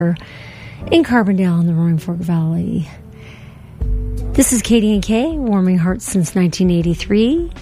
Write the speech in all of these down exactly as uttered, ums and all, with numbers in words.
in Carbondale in the Roaring Fork Valley. This is Katie and Kay, warming hearts since nineteen eighty-three.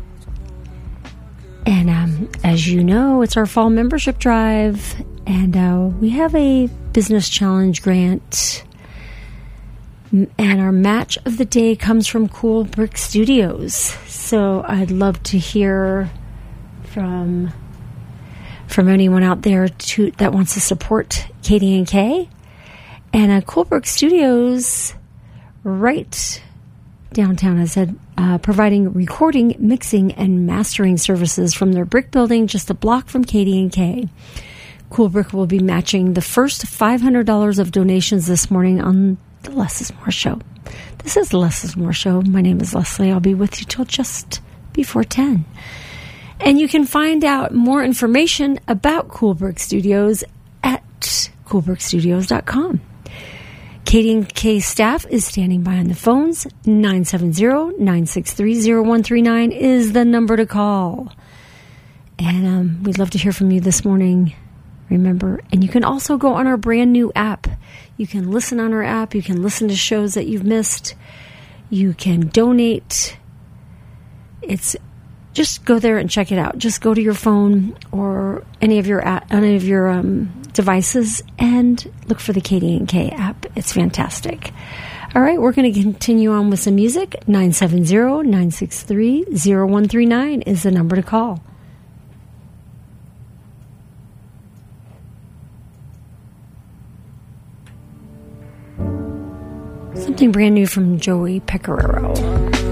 And um, as you know, it's our fall membership drive, and uh, we have a business challenge grant. And our match of the day comes from Cool Brick Studios. So I'd love to hear from from anyone out there to, that wants to support Katie and Kay. And uh, Cool Brick Studios, right downtown, I said, uh, providing recording, mixing, and mastering services from their brick building just a block from Katie and Kay. Cool Brick will be matching the first five hundred dollars of donations this morning on the Less is More Show. This is the Less is More Show. My name is Leslie. I'll be with you till just before ten. And you can find out more information about Cool Brick Studios at cool brick studios dot com. Katie and Kay's staff is standing by on the phones. nine seven zero, nine six three, zero one three nine is the number to call. And um, we'd love to hear from you this morning. Remember, and you can also go on our brand new app. You can listen on our app. You can listen to shows that you've missed. You can donate. It's just go there and check it out. Just go to your phone or any of your any of your um, devices and look for the Katie and Kay app. It's fantastic. All right, we're going to continue on with some music. nine seven zero, nine six three, zero one three nine is the number to call. Something brand new from Joey Pecoraro.